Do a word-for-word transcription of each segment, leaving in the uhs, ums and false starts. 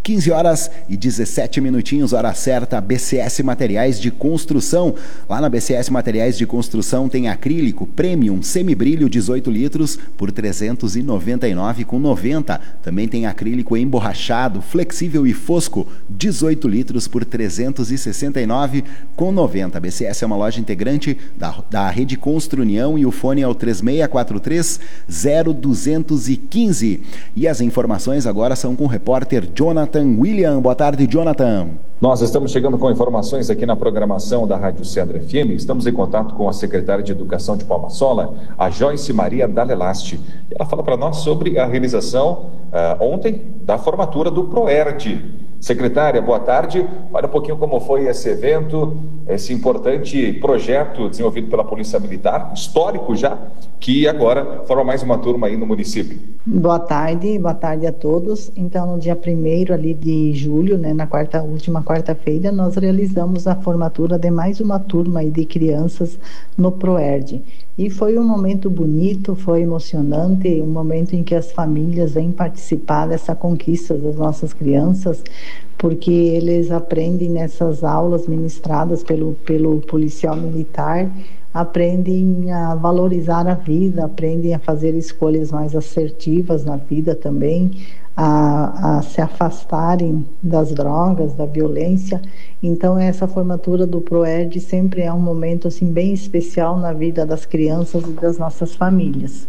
quinze horas e dezessete minutinhos, hora certa, B C S Materiais de Construção. Lá na B C S Materiais de Construção tem acrílico premium semibrilho dezoito litros por trezentos e noventa e nove reais com noventa. Também tem acrílico emborrachado, flexível e fosco, dezoito litros por trezentos e sessenta e nove reais com noventa. A B C S é uma loja integrante da, da Rede Construnião e o fone é o três seis quatro três, zero dois um cinco. E as informações agora são com o repórter Jonathan William. Boa tarde, Jonathan. Nós estamos chegando com informações aqui na programação da Rádio Cedro F M. Estamos em contato com a secretária de Educação de Palma-Sola, a Joyce Maria Dalelasti. Ela fala para nós sobre a realização uh, ontem da formatura do ProERD. Secretária, boa tarde. Fale um pouquinho como foi esse evento, esse importante projeto desenvolvido pela Polícia Militar, histórico já, que agora forma mais uma turma aí no município. Boa tarde, boa tarde a todos. Então, no dia primeiro ali de julho, né, na quarta, última quarta-feira, nós realizamos a formatura de mais uma turma aí de crianças no ProERD. E foi um momento bonito, foi emocionante, um momento em que as famílias vêm participar dessa conquista das nossas crianças, porque eles aprendem nessas aulas ministradas pelo, pelo policial militar, aprendem a valorizar a vida, aprendem a fazer escolhas mais assertivas na vida também, a, a se afastarem das drogas, da violência. Então essa formatura do ProERD sempre é um momento assim bem especial na vida das crianças e das nossas famílias.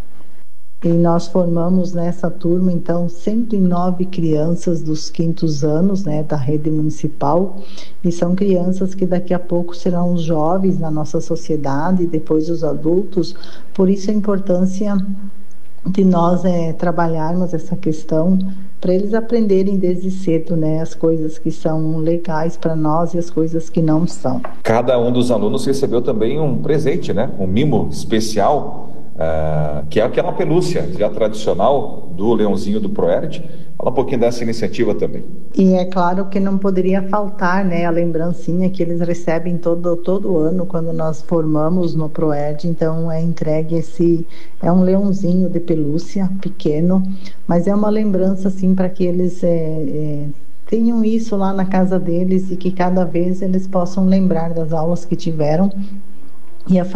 E nós formamos nessa turma, então, cento e nove crianças dos quintos anos, né, da rede municipal, e são crianças que daqui a pouco serão os jovens na nossa sociedade, e depois os adultos. Por isso a importância de nós é, trabalharmos essa questão para eles aprenderem desde cedo, né, as coisas que são legais para nós e as coisas que não são. Cada um dos alunos recebeu também um presente, né, um mimo especial, Uh, que é aquela pelúcia já tradicional do leãozinho do ProERD. Fala um pouquinho dessa iniciativa também. E é claro que não poderia faltar, né, a lembrancinha que eles recebem todo, todo ano quando nós formamos no ProERD. Então é entregue esse, é um leãozinho de pelúcia pequeno, mas é uma lembrança assim para que eles é, é, tenham isso lá na casa deles e que cada vez eles possam lembrar das aulas que tiveram e a